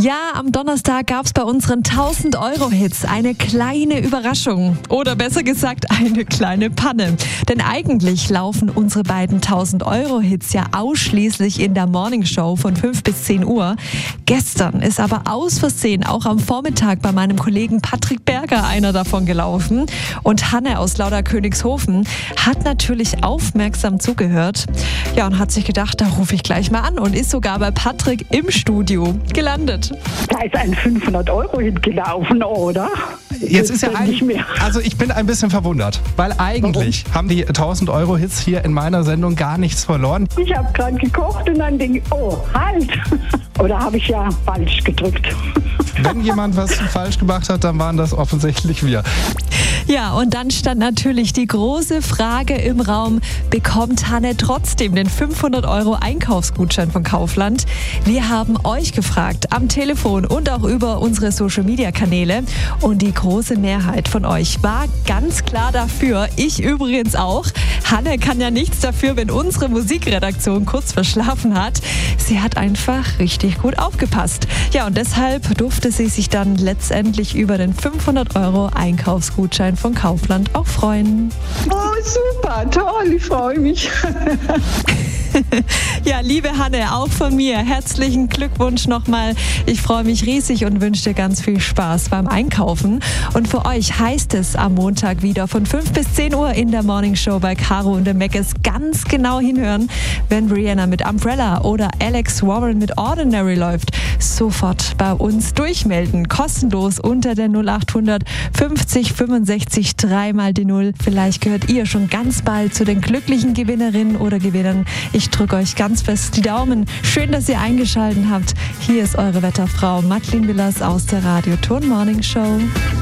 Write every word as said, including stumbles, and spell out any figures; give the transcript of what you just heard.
Ja, am Donnerstag gab es bei unseren tausend-Euro-Hits eine kleine Überraschung. Oder besser gesagt, eine kleine Panne. Denn eigentlich laufen unsere beiden tausend-Euro-Hits ja ausschließlich in der Morningshow von fünf bis zehn Uhr. Gestern ist aber aus Versehen auch am Vormittag bei meinem Kollegen Patrick Berger einer davon gelaufen. Und Hanne aus Lauderkönigshofen hat natürlich aufmerksam zugehört. Ja, und hat sich gedacht, da rufe ich gleich mal an und ist sogar bei Patrick im Studio gelandet. Da ist ein fünfhundert-Euro-Hit gelaufen, oder? Jetzt ist ja eigentlich, also ich bin ein bisschen verwundert, weil eigentlich Warum? haben die tausend-Euro-Hits hier in meiner Sendung gar nichts verloren. Ich habe gerade gekocht und dann denke ich, oh, halt! Oder habe ich ja falsch gedrückt? Wenn jemand was falsch gemacht hat, dann waren das offensichtlich wir. Ja, und dann stand natürlich die große Frage im Raum, bekommt Hanne trotzdem den fünfhundert Euro Einkaufsgutschein von Kaufland? Wir haben euch gefragt, am Telefon und auch über unsere Social-Media-Kanäle. Und die große Mehrheit von euch war ganz klar dafür. Ich übrigens auch. Hanne kann ja nichts dafür, wenn unsere Musikredaktion kurz verschlafen hat. Sie hat einfach richtig gut aufgepasst. Ja, und deshalb durfte sie sich dann letztendlich über den fünfhundert Euro Einkaufsgutschein von Kaufland auch freuen. Oh, super, toll, ich freue mich. Ja, liebe Hanne, auch von mir herzlichen Glückwunsch nochmal. Ich freue mich riesig und wünsche dir ganz viel Spaß beim Einkaufen. Und für euch heißt es am Montag wieder von fünf bis zehn Uhr in der Morningshow bei Caro und der Meckes ganz genau hinhören, wenn Rihanna mit Umbrella oder Alex Warren mit Ordinary läuft. Sofort bei uns durchmelden, kostenlos unter der null acht hundert fünfzig fünfundsechzig dreimal die Null. Vielleicht gehört ihr schon ganz bald zu den glücklichen Gewinnerinnen oder Gewinnern. Ich drücke euch ganz fest die Daumen. Schön, dass ihr eingeschaltet habt. Hier ist eure Wetterfrau Madeleine Willers aus der Radio Turn Morning Show.